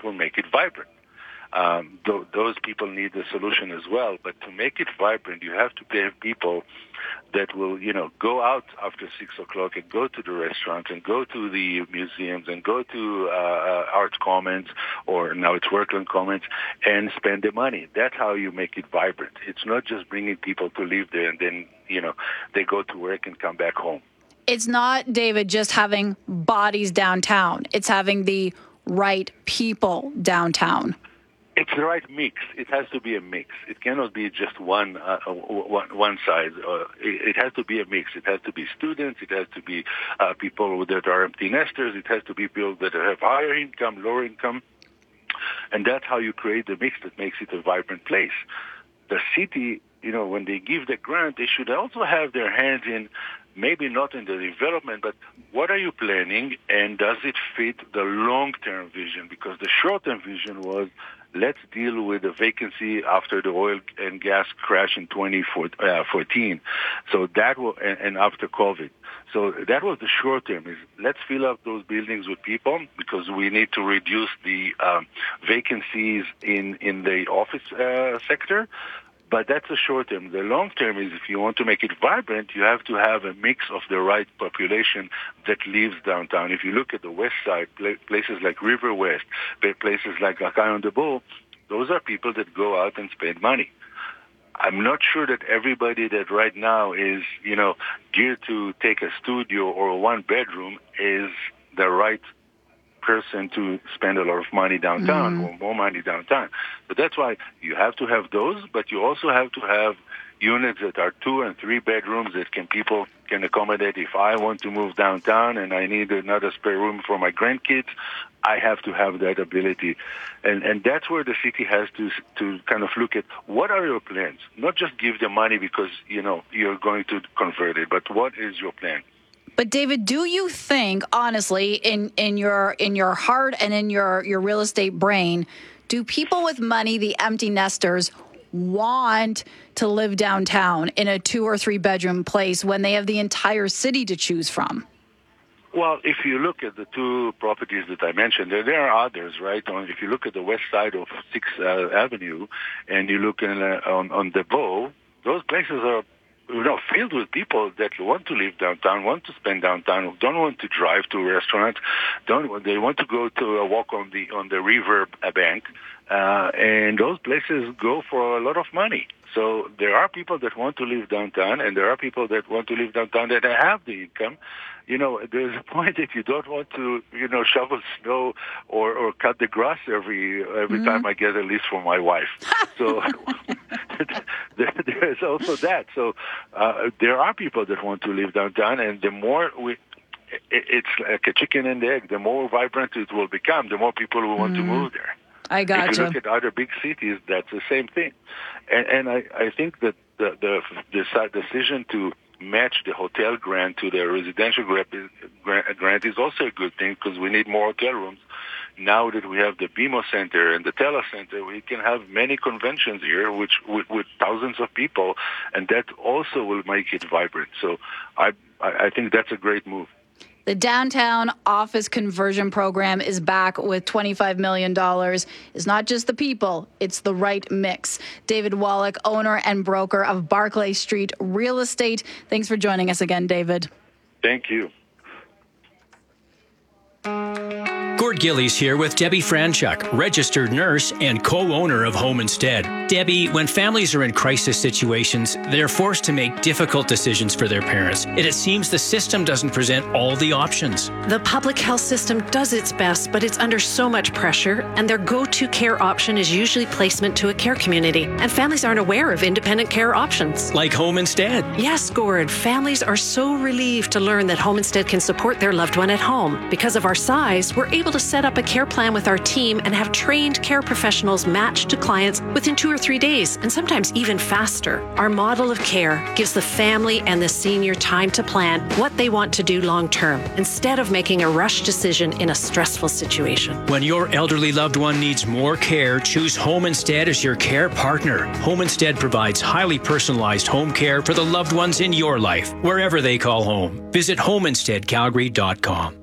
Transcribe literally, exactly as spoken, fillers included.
will make it vibrant. Um, th- those people need the solution as well. But to make it vibrant, you have to have people that will, you know, go out after six o'clock and go to the restaurants and go to the museums and go to uh, Art Commons, or now it's Workland Commons, and spend the money. That's how you make it vibrant. It's not just bringing people to live there and then, you know, they go to work and come back home. It's not, David, just having bodies downtown. It's having the right people downtown. It's the right mix. It has to be a mix. It cannot be just one uh, one, one side. Uh, it, it has to be a mix. It has to be students. It has to be uh, people that are empty nesters. It has to be people that have higher income, lower income. And that's how you create the mix that makes it a vibrant place. The city, you know, when they give the grant, they should also have their hands in, maybe not in the development, but what are you planning, and does it fit the long-term vision? Because the short-term vision was, let's deal with the vacancy after the oil and gas crash in twenty fourteen. So that was, and, and after COVID. So that was the short term, is let's fill up those buildings with people, because we need to reduce the um, vacancies in, in the office uh, sector. But that's a short term. The long term is, if you want to make it vibrant, you have to have a mix of the right population that lives downtown. If you look at the west side, places like River West, places like Akai on the Bull, those are people that go out and spend money. I'm not sure that everybody that right now is, you know, geared to take a studio or a one bedroom is the right person to spend a lot of money downtown mm. or more money downtown. But that's why you have to have those, but you also have to have units that are two and three bedrooms that can people can accommodate. If I want to move downtown and I need another spare room for my grandkids, I have to have that ability. And and that's where the city has to to kind of look at, what are your plans? Not just give the money because, you know, you're going to convert it, but what is your plan? But David, do you think, honestly, in, in your in your heart and in your, your real estate brain, do people with money, the empty nesters, want to live downtown in a two or three bedroom place when they have the entire city to choose from? Well, if you look at the two properties that I mentioned, there, there are others, right? If you look at the west side of sixth uh, Avenue and you look in, uh, on, on the Bow, those places are, you know, filled with people that want to live downtown, want to spend downtown, don't want to drive to restaurants, don't they want to go to a walk on the on the river bank, uh, and those places go for a lot of money. So there are people that want to live downtown, and there are people that want to live downtown that have the income. You know, there's a point that you don't want to, you know, shovel snow or, or cut the grass every every mm-hmm. time I get a list from my wife. So there, there's also that. So uh, there are people that want to live downtown, and the more we, it, it's like a chicken and egg. The more vibrant it will become, the more people will want mm-hmm. to move there. I gotcha. If you look at other big cities, that's the same thing. And, and I, I think that the, the, the decision to match the hotel grant to the residential grant is also a good thing, because we need more hotel rooms. Now that we have the B M O Center and the Tela Center, we can have many conventions here which with, with thousands of people, and that also will make it vibrant. So I, I think that's a great move. The downtown office conversion program is back with twenty-five million dollars. It's not just the people, it's the right mix. David Wallach, owner and broker of Barclay Street Real Estate. Thanks for joining us again, David. Thank you. Gord Gillies here with Debbie Franchuk, registered nurse and co-owner of Home Instead. Debbie, when families are in crisis situations, they're forced to make difficult decisions for their parents. And it seems the system doesn't present all the options. The public health system does its best, but it's under so much pressure, and their go-to care option is usually placement to a care community. And families aren't aware of independent care options. Like Home Instead. Yes, Gord. Families are so relieved to learn that Home Instead can support their loved one at home. Because of our size, we're able to set up a care plan with our team and have trained care professionals matched to clients within two or three days, and sometimes even faster. Our model of care gives the family and the senior time to plan what they want to do long term, instead of making a rush decision in a stressful situation. When your elderly loved one needs more care, choose Home Instead as your care partner. Home Instead provides highly personalized home care for the loved ones in your life, wherever they call home. Visit home instead calgary dot com.